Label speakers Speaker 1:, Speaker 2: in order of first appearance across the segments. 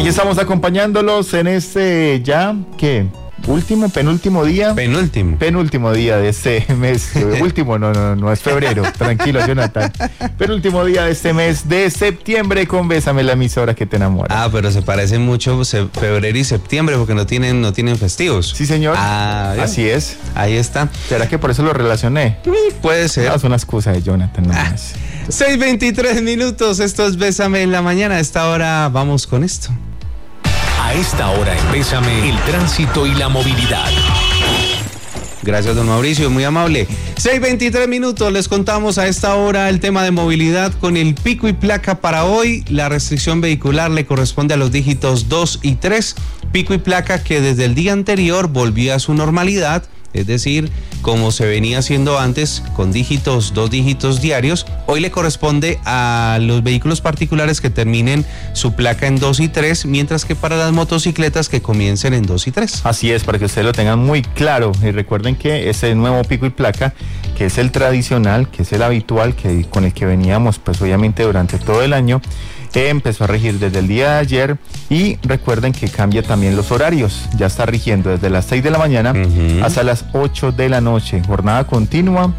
Speaker 1: Aquí estamos acompañándolos en este ya, ¿qué? Penúltimo día de este mes. Último, no es febrero. Tranquilo, Jonathan. Penúltimo día de este mes de septiembre con Bésame, la emisora que te enamora.
Speaker 2: Ah, pero se parecen mucho febrero y septiembre porque no tienen festivos.
Speaker 1: Sí, señor. Así es.
Speaker 2: Ahí está.
Speaker 1: ¿Será que por eso lo relacioné?
Speaker 2: Puede ser.
Speaker 1: No, es una excusa de Jonathan, no más.
Speaker 2: 6:23 minutos. Esto es Bésame en la mañana. A esta hora vamos con esto.
Speaker 3: A esta hora en Bésame, el tránsito y la movilidad.
Speaker 2: Gracias, don Mauricio, muy amable. 6:23 minutos, les contamos a esta hora el tema de movilidad con el pico y placa para hoy. La restricción vehicular le corresponde a los dígitos 2 y 3. Pico y placa que desde el día anterior volvió a su normalidad, es decir, como se venía haciendo antes, con dos dígitos diarios. Hoy le corresponde a los vehículos particulares que terminen su placa en 2 y 3, mientras que para las motocicletas que comiencen en 2 y 3.
Speaker 1: Así es, para que ustedes lo tengan muy claro. Y recuerden que ese nuevo pico y placa, que es el tradicional, que es el habitual, con el que veníamos, pues obviamente durante todo el año, empezó a regir desde el día de ayer. Y recuerden que cambia también los horarios. Ya está rigiendo desde las 6 de la mañana hasta las 8 de la noche. Jornada continua.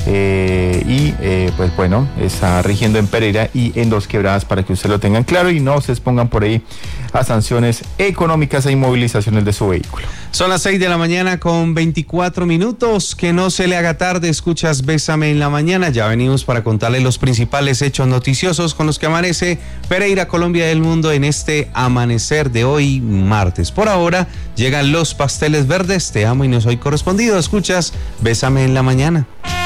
Speaker 1: Pues bueno, está rigiendo en Pereira y en Dos Quebradas, para que ustedes lo tengan claro y no se expongan por ahí a sanciones económicas e inmovilizaciones de su vehículo.
Speaker 2: Son las 6 de la mañana con 24 minutos. Que no se le haga tarde, escuchas Bésame en la mañana. Ya venimos para contarle los principales hechos noticiosos con los que amanece Pereira, Colombia y el mundo en este amanecer de hoy martes. Por ahora llegan los pasteles verdes. Te amo y no soy correspondido. Escuchas Bésame en la mañana.